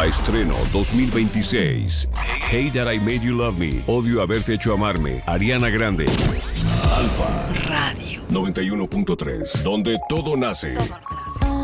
Estreno 2026. Hate That I Made You Love Me. Odio haberte hecho amarme. Ariana Grande. Alfa Radio 91.3. Donde todo nace. Todo nace.